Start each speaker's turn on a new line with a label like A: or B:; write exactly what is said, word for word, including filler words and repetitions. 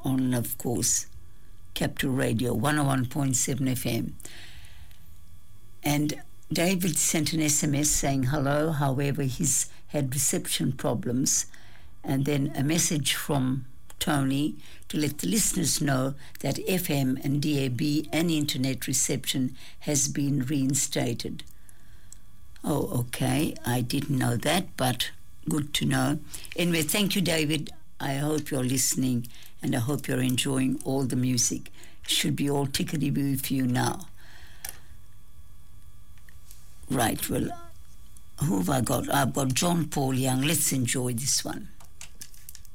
A: on, of course, Capital Radio, one oh one point seven F M. And David sent an S M S saying hello, however, he's had reception problems. And then a message from Tony to let the listeners know that F M and D A B and internet reception has been reinstated. Oh, okay. I didn't know that, but good to know. Anyway, thank you, David. I hope you're listening, and I hope you're enjoying all the music. It should be all tickety-boo for you now. Right, well, who have I got? I've got John Paul Young. Let's enjoy this one.